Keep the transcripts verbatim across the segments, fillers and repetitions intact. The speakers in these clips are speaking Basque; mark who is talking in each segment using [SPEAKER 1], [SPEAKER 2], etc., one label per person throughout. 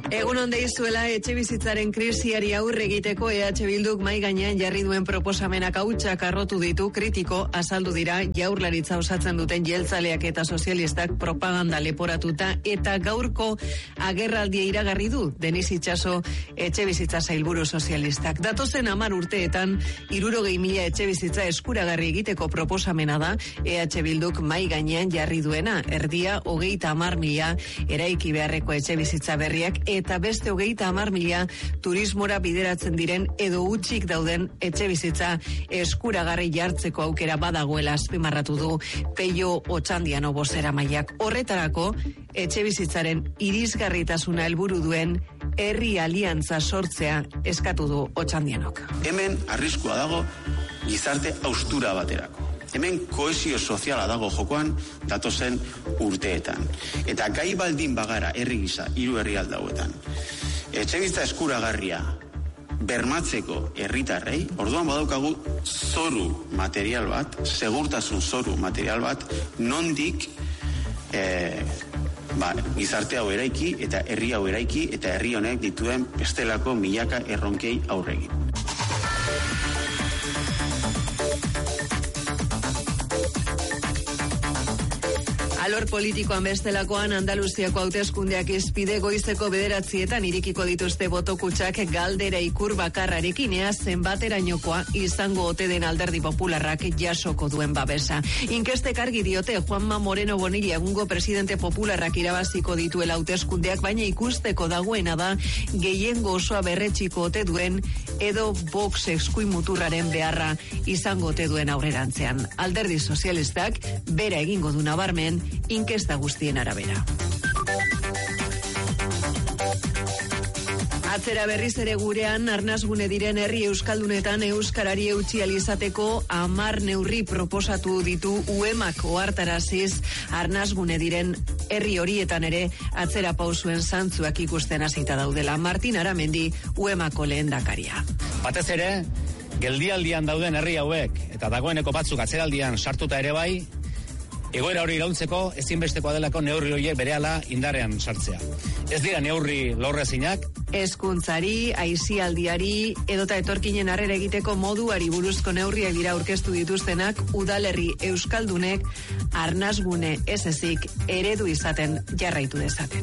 [SPEAKER 1] Egun on deizuela, etxe bizitzaren krisiari aurre egiteko E H Bilduk mai gainean jarri duen proposamenak hautsak arrotu ditu, kritiko azaldu dira Jaurlaritza osatzen duten jeltzaleak eta sozialistak propaganda leporatuta, eta gaurko agerraldia iragarri du Denis Itxaso etxe bizitza sailburu sozialistak. Datozen hamar urteetan hirurogei mila etxe bizitza eskuragarri egiteko proposamena da E H Bilduk mai gainean jarri duena, erdia hogeita hamar mila eraiki beharreko etxe bizitza berriak eta beste hogeita hamar mila turismora bideratzen diren edo utzik dauden etxe bizitza eskuragarri jartzeko aukera badagoela azpimarratu du Peio Otxandiano bozeramaileak. Horretarako etxe bizitzaren irisgarritasuna helburu duen herri aliantza sortzea eskatu du Otxandianok.
[SPEAKER 2] Hemen arriskua dago gizarte haustura baterako. Hemen kohesio soziala dago jokoan datozen urteetan. Eta gai baldin bagara herri gisa hiru herrialde hauetan etxebizitza eskuragarria bermatzeko herritarrei, orduan badaukagu zoru material bat, segurtasun zoru material bat, nondik eh, ba, gizarte hau eraiki eta herri hau eraiki eta herri honek dituen bestelako milaka erronkei aurre egin.
[SPEAKER 1] Alor politikoan bestelakoan Andaluziako hauteskundeak izpide goizeko bederatzietan irikiko dituzte botokutxak galdera ikur bakarrarekin, ea zenbaterainokoa izango ote den Alderdi Popularrak jasoko duen babesa. Inkestek argi diote Juanma Moreno Bonilla egungo presidente popularrak irabaziko dituela hauteskundeak, baina ikusteko dagoena da gehiengo osoa berretxiko ote duen edo Vox eskuin muturraren beharra izango ote duen aurrerantzean. Alderdi Sozialistak bera egingo du nabarmen inkesta guztien arabera. Atzera berriz ere gurean, arnasgune diren herri euskaldunetan euskarari eutsi alizateko hamar neurri proposatu ditu U E M ak ohartaraziz arnasgune diren herri horietan ere atzera pausuen zantzuak ikusten hasita daudela. Martin Aramendi, U E M ako lehendakaria.
[SPEAKER 3] Batez ere, geldialdian dauden herri hauek eta dagoeneko batzuk atzeraldian sartuta ere bai, egoera hori iraultzeko ezinbestekoa delako neurri horiek berehala indarrean sartzea. Ez dira neurri lorrezinak.
[SPEAKER 1] Hezkuntzari, aisialdiari edota etorkinen harrera egiteko moduari buruzko neurriak dira aurkeztu dituztenak udalerri euskaldunek arnasgune ez ezik eredu izaten jarraitu dezaten.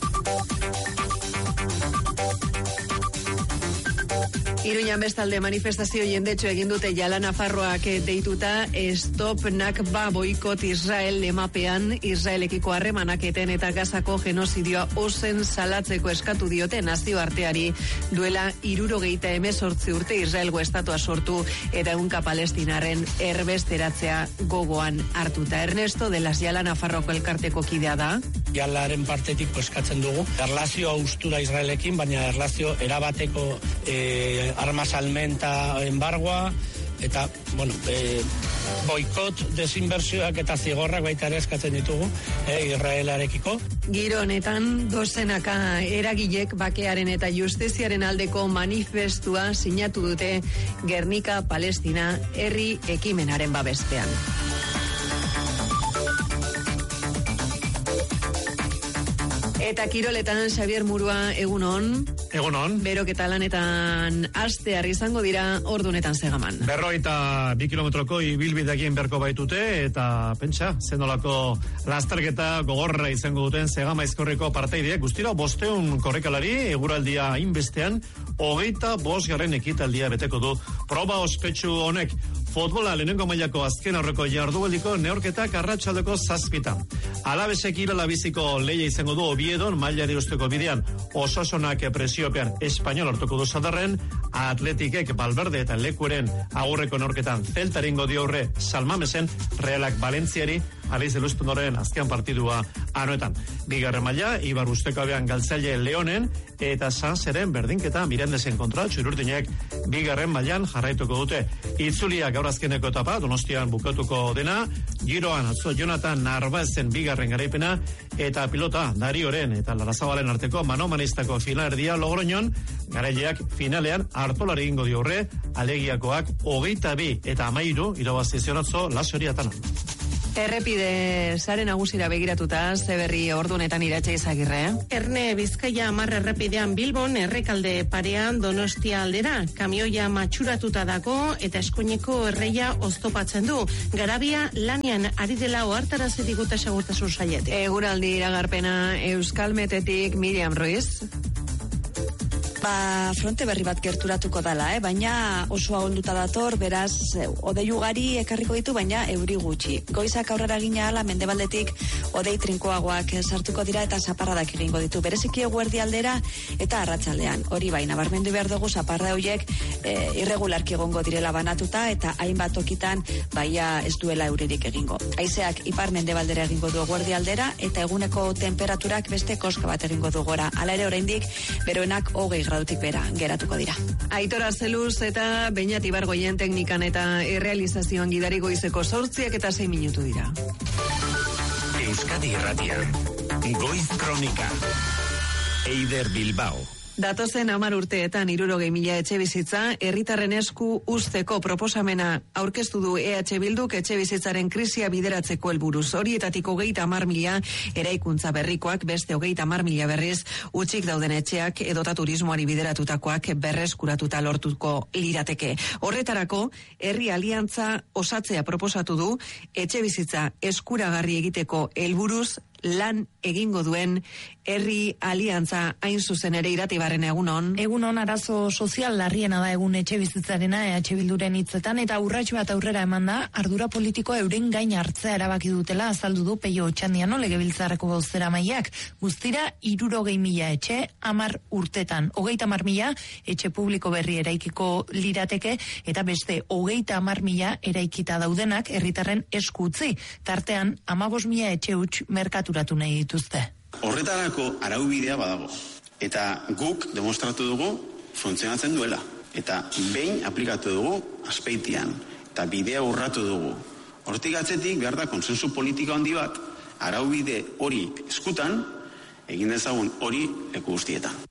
[SPEAKER 1] Iruñan bestalde manifestazio jendetxo egin dute Jala Nafarroak deituta Stop Nakba boikot Israel lemapean Israelekiko harremanak eten eta Gazako genozidioa ozen salatzeko eskatu diote nazioarteari duela hirurogeita hemezortzi urte Israelgo estatua sortu eta ehunka palestinarren erbesteratzea gogoan hartuta. Ernesto de las Jala Nafarroko elkarteko kidea da.
[SPEAKER 4] Jalaren partetik eskatzen dugu erlazio haustura Israelekin, baina erlazio erabateko eh, arma salmenta embargoa eta, bueno, eh, boikot, desinbertsioak eta zigorrak baita ere eskatzen ditugu eh, Israelarekiko.
[SPEAKER 1] Giro honetan dozenaka eragilek bakearen eta justiziaren aldeko manifestua sinatu dute Gernika Palestina herri ekimenaren babespean. Eta kiroletan Xavier Murua, egun on.
[SPEAKER 5] Egun on.
[SPEAKER 1] Beroketa lanetan astear izango dira ordunetan Segaman.
[SPEAKER 5] Berroita bi kilometroko ibilbideekin berko baitute eta pentsa, zenolako lasterketa gogorra izango duten Segama Aizkorriko partaideak. Guztira bosteun korrikalari eguraldia inbestean hogeita bosgarren ekitaldia beteko du. Proba ospetsu honek futbola lehenengo mailako azken aurreko jardueldiko neorketak arratsaldeko zazpitan. Alabesek Irala biziko leia izango du Oviedon mailari usteko bidean Osasonak presiopean Espainol hartuko du Sadarren, Atletikek Valverde eta Lekueren agurreko neorketan Zeltaringo dio aurre Salmamesen, Realak Valentziari Aliz Eluzpendoren azken partidua anoetan. Bigarren maila, Ibar Ustekabean Galtzaile Leonen eta Sanseren berdinketa Mirandesen kontra Txururdinek bigarren mailan jarraituko dute. Itzulia gaur azkeneko etapa Donostian bukatuko dena, giroan atzo Jonathan Narvaezen bigarren garaipena eta pilota Darioren eta Larazabalen arteko manomanistako finalerdia Logroñon, garaileak finalean hartolari egingo dio aurre, alegiakoak hogeita bi eta hamairu irabazi zion atzo Lasoriatan.
[SPEAKER 1] Errepide sare nagusira begiratuta, zeberri ordunetan Iratxe Izagirre.
[SPEAKER 6] Erne Bizkaia hamar errepidean Bilbon, errekalde parean Donostia aldera. Kamioia matxuratuta dago eta eskuineko erreia oztopatzen du. Garabia lanian ari dela ohartarazi digute segurtasun sailetik.
[SPEAKER 1] Eguraldi iragarpena Euskalmetetik Miriam Ruiz.
[SPEAKER 7] Ba, fronte berri bat gerturatuko dala, eh? Baina oso ahulduta dator, beraz, odei ugari ekarriko ditu, baina euri gutxi. Goizak aurrera gina ala, mendebaldetik odei trinkoagoak sartuko dira eta zaparradak egingo ditu. Bereziki eguerdi aldera eta arratsaldean. Hori bai, nabarmendu behar dugu zaparra horiek e, irregularki egongo direla banatuta eta hainbat tokitan baia ez duela euririk egingo. Haizeak ipar mendebaldera egingo du eguerdi aldera eta eguneko temperaturak beste koska bat egingo du gora. Hala ere oraindik beroenak hogei gradutik bera geratuko dira.
[SPEAKER 1] Aitor Arzeluz eta Beñat Ibargoien teknikan eta errealizazioan gidari goizeko zortziak eta sei minutu dira.
[SPEAKER 8] Euskadi Irratian, Goiz Kronika, Eider Bilbao.
[SPEAKER 1] Datozen hamar urteetan hirurogei mila etxe bizitza herritarren esku usteko proposamena aurkeztu du E H Bilduk etxe bizitzaren krisia bideratzeko helburuz. Horietatik hogeita hamar mila eraikuntza berrikoak, beste hogeita hamar mila berriz utzik dauden etxeak edota turismoari bideratutakoak berreskuratuta lortuko lirateke. Horretarako herri aliantza osatzea proposatu du etxe bizitza eskuragarri egiteko helburuz lan egingo duen herri aliantza hain zuzen ere Iratibarren egunon.
[SPEAKER 9] Egunon, arazo sozial larriena da egun etxe bizitzarena E H Bilduren hitzetan eta urrats bat aurrera eman da ardura politiko euren gain hartzea erabaki dutela azaldu du Peio Otxandiano legebiltzarreko bozeramaileak. Guztira hirurogei mila etxe hamar urtetan, hogeita hamar mila etxe publiko berri eraikiko lirateke eta beste hogeita hamar mila eraikita daudenak herritarren esku utzi. Tartean hamabost mila etxe huts merkaturatu nahi dituzte.
[SPEAKER 2] Horretarako araubidea badago. Eta guk demostratu dugu funtzionatzen duela. Eta behin aplikatu dugu azpeitian. Eta bidea urratu dugu. Hortik atzetik behar da konsensu politika handi bat, araubide hori eskutan, egin dezagun hori leku guztietan.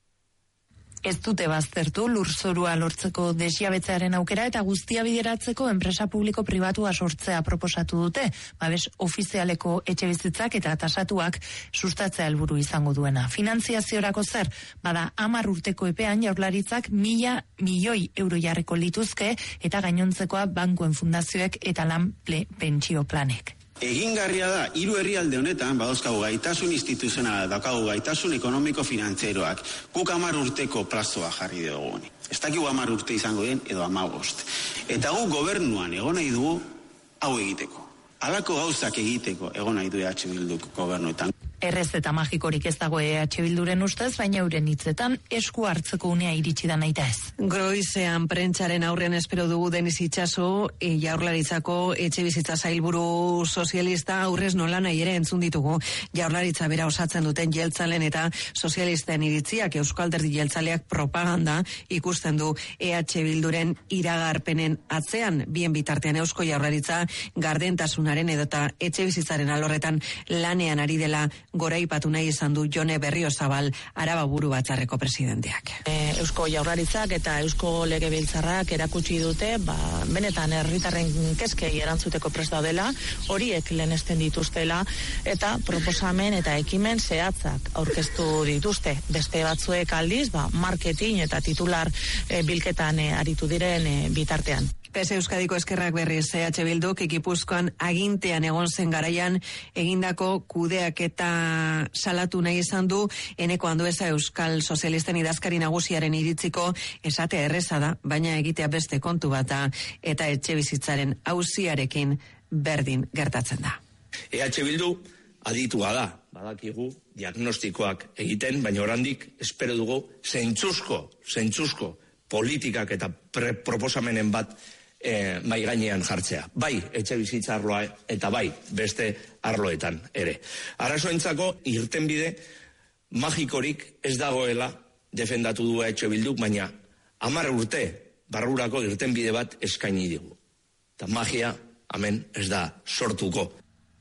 [SPEAKER 9] Ez dute baztertu lurzorua lortzeko desjabetzearen aukera eta guztia bideratzeko enpresa publiko pribatua sortzea proposatu dute, babes ofizialeko etxe bizitzak eta tasatuak sustatzea helburu izango duena. Finantziaziorako zer, bada hamar urteko epean Jaurlaritzak mila milioi euro jarriko lituzke eta gainontzekoa bankuen fundazioek eta lan ple pentsio planek.
[SPEAKER 2] Egingarria da, hiru herrialde honetan, badauzkagu gaitasun instituzionala, daukagu gaitasun ekonomiko-finantzieroak, guk hamar urteko plazoa jarri dugu. Ez dakigu hamar urte izango den, edo hamabost. Eta guk gobernuan egon nahi dugu, hau egiteko. Halako gauzak egiteko egon nahi du E H Bilduk gobernuetan.
[SPEAKER 9] Errez eta magikorik ez dago E H Bilduren ustez, baina euren hitzetan esku hartzeko unea iritsi da naita ez.
[SPEAKER 1] Groizean prentsaren aurrean espero dugu Denis Itxaso, e, Jaurlaritzako etxe bizitza sailburu sozialista aurrez nola nahi ere entzun ditugu. Jaurlaritza bera osatzen duten jeltzalen eta sozialisten iritziak Eusko Alderdi Jeltzaleak propaganda ikusten du E H Bilduren iragarpenen atzean. Bien bitartean Eusko Jaurlaritza gardentasunaren edota etxe bizitzaren alorretan lanean ari dela goraipatu nahi izan du Jone Berriozabal Araba Buru Batzarreko presidenteak.
[SPEAKER 6] E, Eusko Jaurlaritzak eta Eusko Legebiltzarrak erakutsi dute, ba, benetan herritarren kezkei erantzuteko prest daudela, horiek lehenesten dituztela eta proposamen eta ekimen zehatzak aurkeztu dituzte. Beste batzuek aldiz, ba, marketing eta titular e, bilketan e, aritu diren e, bitartean.
[SPEAKER 1] P S Euskadiko Eskerrak berriz E H Bilduk Gipuzkoan agintean egon zen garaian egindako kudeak eta salatu nahi izan du Eneko Andueza Euskal Sozialisten idazkari nagusiaren iritziko esatea erreza da, baina egitea beste kontu bata eta etxe bizitzaren auziarekin berdin gertatzen da.
[SPEAKER 10] E H Bildu aditua da, badakigu diagnostikoak egiten, baina oraindik espero dugu zentzuzko, zentzuzko politikak eta proposamenen bat E, mai gainean jartzea. Bai, etxe bizitza arloa eta bai, beste arloetan ere. Arazoentzako irtenbide magikorik ez dagoela defendatu du E H Bilduk, baina hamar urte barrurako irtenbide bat eskaini digu. Eta magia, hemen, ez da sortuko.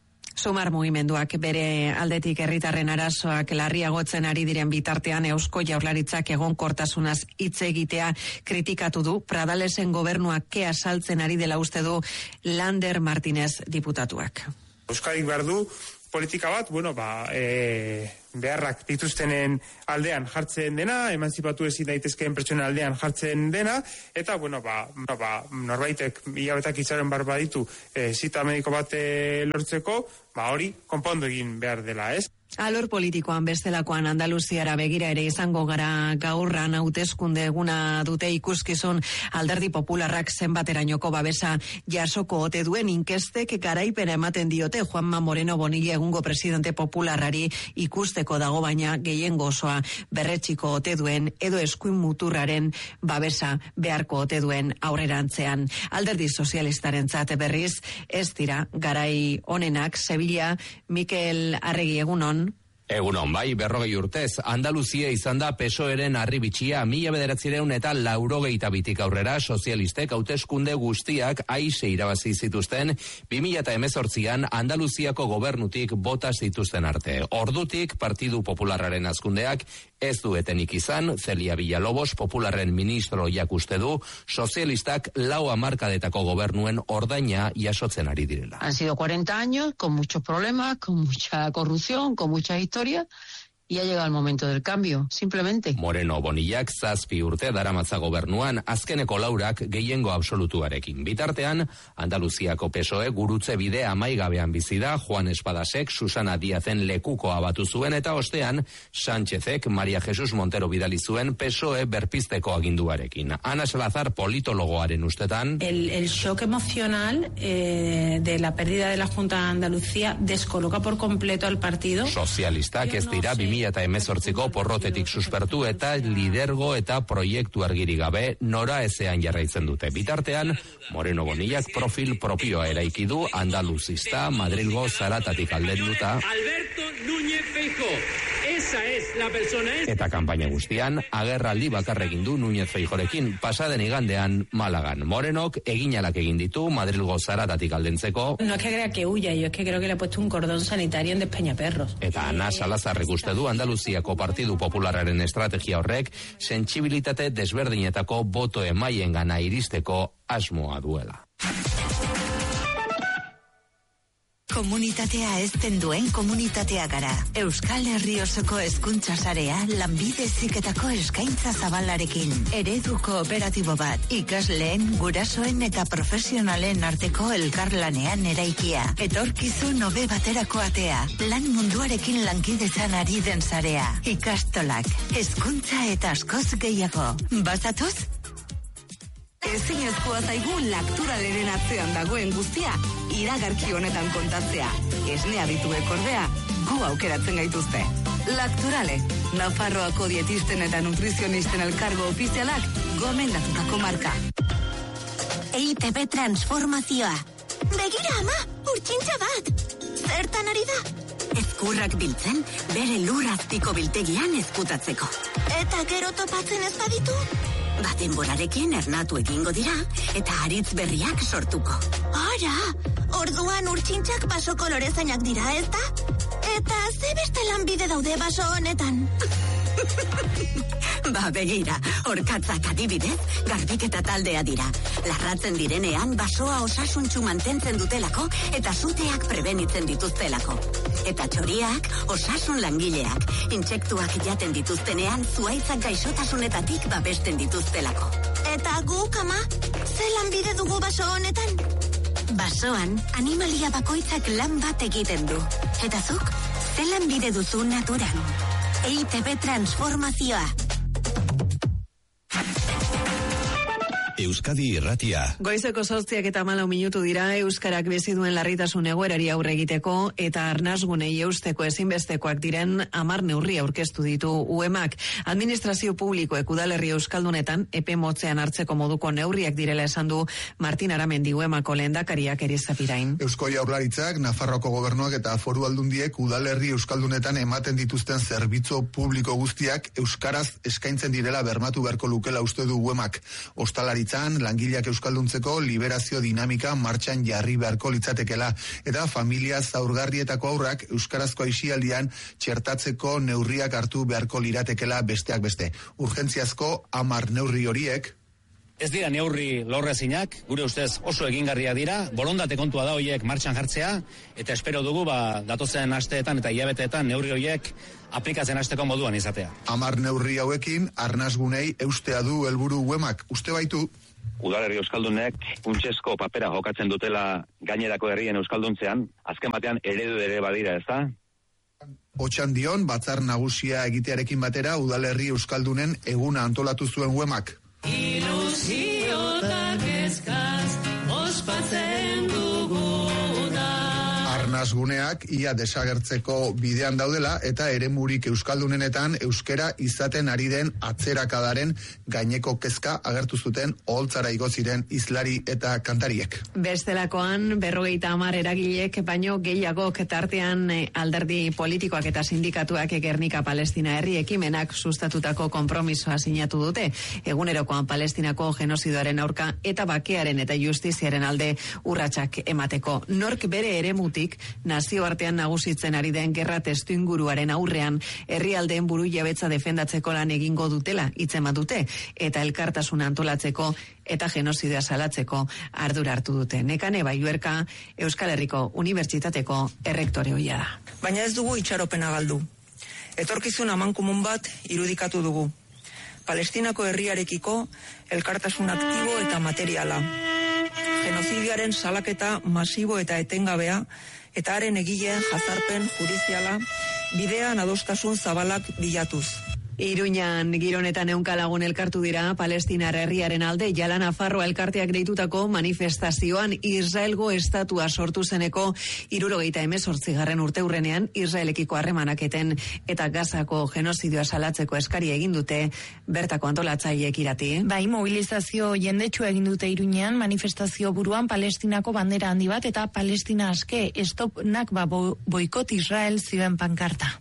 [SPEAKER 1] Sumar mugimenduak bere aldetik herritarren arazoak larriagotzen ari diren bitartean Eusko Jaurlaritzak egonkortasunaz hitz egitea kritikatu du. Pradalesen gobernuak kea saltzen ari dela uste du Lander Martinez diputatuak.
[SPEAKER 11] Euskadik behar du politika bat, bueno, ba, e, beharrak dituztenen aldean jartzen dena, emantzipatu ezin daitezkeen pertsonen aldean jartzen dena, eta, bueno, ba, ba norbaitek hilabetak itxaren bar baditu e, zita mediko bat e, lortzeko, ba hori konpondu egin behar dela, ez?
[SPEAKER 1] Alor politikoan bestelakoan Andaluziara begira ere izango gara gaurran hauteskunde eguna dute ikuskizun Alderdi Popularrak zenbaterainoko babesa jasoko ote duen inkestek garaipena ematen diote Juanma Moreno Bonilla egungo presidente popularrari ikusteko dago baina gehiengo osoa berretxiko ote duen edo eskuin muturraren babesa beharko ote duen aurrerantzean. Alderdi Sozialistarentzat berriz ez dira garai onenak. Sevilla, Mikel Arregi egunon.
[SPEAKER 12] Egunon, bai, berrogei urtez, Andaluzia izan da P S O E-ren harribitxia, mila bederatzireun eta laurogeita bitik aurrera, sozialistek hauteskunde guztiak aise irabazi zituzten, bi mila eta hemezortzian Andaluziako gobernutik bota zituzten arte. Ordutik, Partidu Popularraren azkundeak ez duetenik izan, Celia Villalobos, Popularren ministroiak uste du, sozialistak lau hamarkadetako gobernuen ordaina jasotzen ari direla.
[SPEAKER 13] Han sido cuarenta años, con muchos problemas, con mucha corrupción, con mucha historia, y ha llegado el momento del cambio, simplemente.
[SPEAKER 12] Moreno Bonillak zazpi urte daramatza gobernuan, azkeneko laurak gehiengo absolutuarekin. Bitartean, Andaluziako P S O E gurutze bide amaigabean bizi da, Juan Espadasek Susana Díazen lekuko abatu zuen, eta ostean, Sánchezek María Jesús Montero bidali zuen P S O E berpizteko aginduarekin. Ana Salazar, politologoaren ustetan.
[SPEAKER 14] El, el shock emocional eh, de la pérdida de la Junta de Andalucía descoloca por completo al partido.
[SPEAKER 12] Sozialistak ez dira bi mila eta hemezortziko porrotetik suspertu eta lidergo eta proiektu argirik gabe nora ezean jarraitzen dute. Bitartean, Moreno Bonillak profil propioa eraiki du, andaluzista, Madrilgo zaratatik aldenduta.
[SPEAKER 15] Alberto Núñez Feijóo, esa es la persona.
[SPEAKER 12] Eta kanpaina guztian, agerraldi bakarrekin du Núñez Feijóorekin pasaden igandean Malagan. Morenok eginalak egin ditu Madrilgo zaratatik aldentzeko.
[SPEAKER 14] No es que crea que huya, yo es que creo que le ha puesto un cordón sanitario en Despeñaperros.
[SPEAKER 12] Eta Ana Salazarrek uste du Andaluziako Partidu Popularraren estrategia horrek sentsibilitate desberdinetako boto emaien gana iristeko asmoa duela.
[SPEAKER 16] Komunitatea ezten duen komunitatea gara. Euskal Herri osoko hezkuntza sarea lanbide heziketako eskaintza zabalarekin. Eredu kooperatibo bat, ikasleen, gurasoen eta profesionalen arteko elkarlanean eraikia. Etorkizun hobe baterako atea. Lan munduarekin lankidetzan ari den sarea. Ikastolak, hezkuntza eta askoz gehiago. Bazatoz?
[SPEAKER 17] Ezinezkoa zaigu Lakturaleren atzean dagoen guztia iragarki honetan kontatzea. Esnea dituek ordea, gu aukeratzen gaituzte. Lakturale, Nafarroako dietisten eta nutrizionisten elkargo ofizialak gomendatutako marka.
[SPEAKER 18] E I T B transformazioa. Begira ama, urtsintza bat. Zertan ari da? Ezkurrak biltzen, bere lurraztiko biltegian ezkutatzeko. Eta gero topatzen ez baditu? Baten bolarekin ernatu egingo dira, eta haritz berriak sortuko. Ara, orduan urtsintzak baso kolorezainak dira, ez da? Eta ze beste lanbide daude baso honetan? Ba, begira, orkatzak adibidez, garbiketa taldea dira. Larratzen direnean, basoa osasuntsu mantentzen dutelako, eta zuteak prebenitzen dituztelako. Eta txoriak, osasun langileak, intsektuak jaten dituztenean, zuaitzak gaixotasunetatik babesten dituztelako. Eta guk, ama, ze lanbide dugu baso honetan? Basoan, animalia bakoitzak lan bat egiten du. Eta zuk, ze lanbide duzu naturan? E I T B transformazioa.
[SPEAKER 8] Euskadi Irratia.
[SPEAKER 1] Goizeko zortziak eta malau minutu dira Euskarak bizi duen larritasun egoerari aurre egiteko eta arnasgunei eusteko ezinbestekoak diren hamar neurri aurkeztu ditu U E Mak. Administrazio publikoek udalerri euskaldunetan epe motzean hartzeko moduko neurriak direla esan du Martin Aramendi U E Mako lehendakariak Erizapirain.
[SPEAKER 19] Eusko Jaurlaritzak, Nafarroako gobernuak eta foru aldundiek udalerri euskaldunetan ematen dituzten zerbitzu publiko guztiak euskaraz eskaintzen direla bermatu beharko lukela uste du U E Mak. Ostalari langileak euskalduntzeko liberazio dinamika martxan jarri beharko litzatekela eta familia zaurgarrietako aurrak euskarazko aisialdian txertatzeko neurriak hartu beharko liratekela besteak beste. Urgentziazko hamar neurri horiek
[SPEAKER 3] Ez dira neurri lorrezinak, gure ustez oso egingarria dira, borondate kontua da hoiek martxan jartzea, eta espero dugu ba, datozen asteetan eta hilabeteetan neurri hoiek aplikatzen hasteko moduan izatea.
[SPEAKER 19] Hamar neurri hauekin, arnasgunei eustea du helburu uemak, uste baitu?
[SPEAKER 20] Udalerri euskaldunek funtsezko papera jokatzen dutela gainerako herrien euskalduntzean, azken batean eredu ere badira, ez da?
[SPEAKER 19] Otxandion, batzar nagusia egitearekin batera, udalerri euskaldunen eguna antolatu zuen uemak.
[SPEAKER 21] Ilusiotak eskaz, ospatzen dugu da.
[SPEAKER 19] Arnasguneak ia desagertzeko bidean daudela eta eremurik euskaldunenetan euskera izaten ari den atzerakadaren gaineko kezka agertu zuten oholtzara igo ziren hizlari eta kantariek.
[SPEAKER 1] Bestelakoan berrogeita hamar eragilek baino gehiagok tartean alderdi politikoak eta sindikatuak Gernika Palestina herri ekimenak sustatutako konpromisoa sinatu dute. Egunerokoan Palestinako genozidoaren aurka eta bakearen eta justiziaren alde urratsak emateko. Nork bere eremutik nazioartean nagusitzen ari den gerra testuinguruaren aurrean herrialdeen burujabetza defendatzeko lan egingo dutela hitzeman dute eta elkartasuna antolatzeko eta genozidoa salatzeko ardura hartu dute. Nekane Baiuerka Euskal Herriko Unibertsitateko errektore ohia da.
[SPEAKER 22] Baina ez dugu itxaropena galdu. Etorkizun amankomun bat irudikatu dugu. Palestinako herriarekiko elkartasun aktibo eta materiala. Genozidioaren salaketa masibo eta etengabea eta haren egileen jazarpen judiziala bidean adostasun zabalak bilatuz.
[SPEAKER 1] Iruñan gironetan ehunka lagun elkartu dira Palestinar herriaren alde Jala Nafarroa elkarteak deitutako manifestazioan Israelgo estatua sortu zeneko hirurogeita hemezortzigarren urteurrenean Israelekiko harremanaketen eta Gazako genozidioa salatzeko eskari egin dute bertako antolatzaileek irati.
[SPEAKER 9] Bai, mobilizazio jendetsua egin dute Iruñean, manifestazio buruan Palestinako bandera handi bat eta Palestina aske stop nakba boikot Israel zioen pankarta.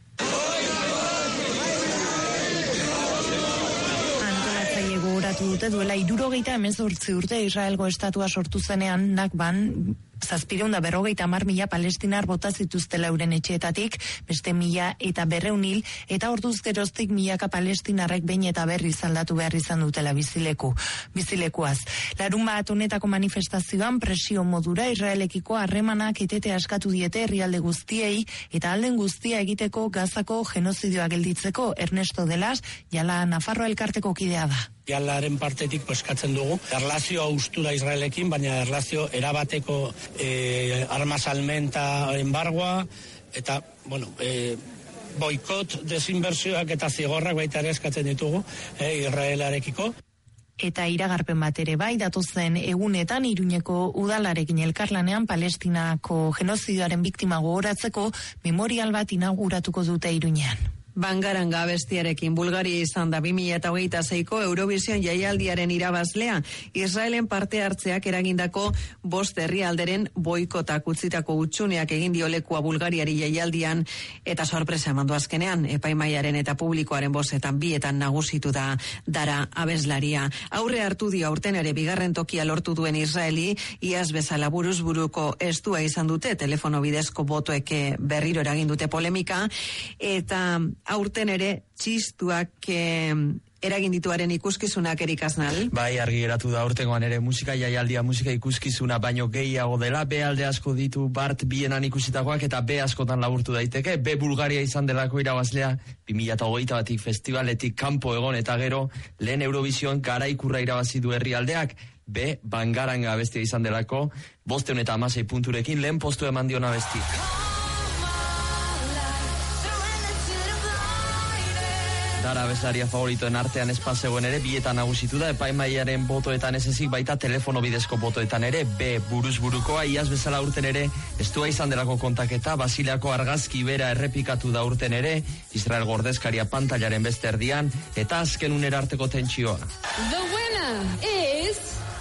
[SPEAKER 9] Dute duela hirurogeita hemezortzi urte Israelgo estatua sortu zenean Nakban zazpireun da berrogeita hamar mila palestinar bota zituztela euren etxeetatik, beste mila eta berreun hil, eta orduz geroztik milaka palestinarrek behin eta berriz aldatu behar izan dutela bizileku, bizilekuaz. Larun bat honetako manifestazioan presio modura Israelekiko harremanak etete askatu diete herrialde guztiei, eta alden guztia egiteko Gazako genozidioa gelditzeko. Ernesto Delas, Jala Nafarroa elkarteko kidea da.
[SPEAKER 4] Jalaren partetik eskatzen dugu erlazio austura Israelekin, baina erlazio erabateko eh, arma salmenta embargoa eta, bueno, eh, boikot, desinbertsioak eta zigorrak baita ere eskatzen ditugu eh, Israelarekiko.
[SPEAKER 9] Eta iragarpen bat ere bai, datozen egunetan Iruñeko udalarekin elkarlanean Palestinako genozidioaren biktima gogoratzeko memorial bat inauguratuko dute Iruñean.
[SPEAKER 1] Bangaranga abestiarekin Bulgaria izan da bi mila hogeita seiko Eurovision jaialdiaren irabazlea. Israelen parte hartzeak eragindako bost herrialderen boikotak utzitako utsuneak egin dio lekua Bulgariari jaialdian eta sorpresa emandu azkenean epaimaiaren eta publikoaren bozetan bietan nagusitu da Dara abeslaria. Aurre hartu dio aurten ere bigarren tokia lortu duen Israeli, iaz bezala buruz buruko estua izan dute, telefono bidezko botoek berriro eragin dute polemika eta aurten ere txistuak eh, eragin dituaren ikuskizunak erikaznal.
[SPEAKER 23] Bai, argi geratu da aurtengoan ere musika jaialdia, musika ikuskizuna baino gehiago dela, be alde asko ditu Bart bienan ikusitakoak eta be askotan laburtu daiteke, be Bulgaria izan delako irabazlea, bi mila hogeita batik festivaletik kanpo egon eta gero, lehen Eurovision garaikurra irabazi du herrialdeak, be Bangaranga abestia izan delako, bosteun eta hamasei punturekin lehen postu eman diona abesti. Dara abeslaria favoritoen artean espazegoen ere bietan nagusitu da, epaimaiaren botoetan ez ezik baita telefono bidezko botoetan ere, be buruz burukoa, iaz bezala urten ere, estua izan delako kontaketa, Basileako argazki bera errepikatu da urten ere, Israel gordezkaria pantailaren beste erdian, eta azken unera arteko tentsioa.
[SPEAKER 21] The winner is...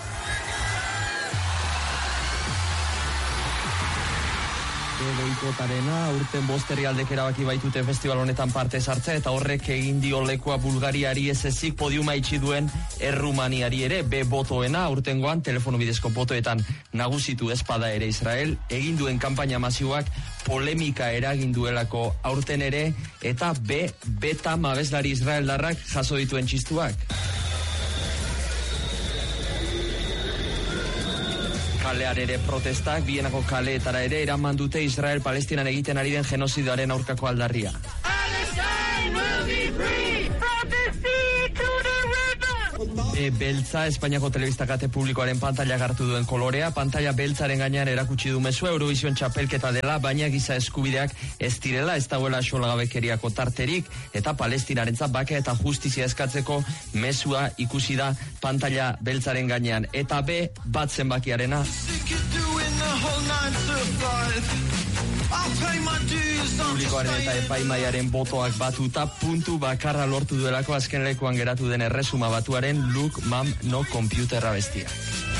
[SPEAKER 23] Boikotarena, urten bost herrialdek erabaki baitute festival honetan parte sartzea eta horrek egin dio lekua Bulgariari ez ezik podiuma itxi duen Errumaniari ere, be botoena, urtengoan telefono bidezko botoetan nagusitu espada ere Israel, egin duen kanpaina masiboak polemika eragin duelako aurten ere, eta be, beta abeslari Israeldarrak jaso dituen txistuak.
[SPEAKER 21] The winner is...
[SPEAKER 23] Dara abeslari favoritoen artean espazegoen ere bietan nagusitu da, epaimaiaren botoetan ez ezik baita telefono bidezko botoetan ere, be buruz burukoa, iaz bezala urten ere, estua izan delako kontaketa, Basileako argazki bera errepikatu da urten ere, Israel gordezkaria pantailaren beste erdian, eta azken unera arteko tentsioa.
[SPEAKER 21] The winner is...
[SPEAKER 23] kalean ere protestak, Bienako kaleetara ere eraman dute Israel Palestinan egiten ari den genozidoaren aurkako aldarria. E, beltza, Espainiako telebista kate publikoaren pantalla gartu duen kolorea, pantalla beltzaren gainean erakutsi du mezua Eurovision txapelketa dela, baina giza eskubideak ez direla, ez dagoela solagabekeriako tarterik, eta Palestinarentzat bake eta justizia eskatzeko mezua ikusi da pantalla beltzaren gainean. Eta B, bat zenbakiarena. Publikoaren eta epaimaiaren botoak batuta puntu bakarra lortu duelako azken lekuan geratu den erresuma batuaren Look Mam No Computerra bestia.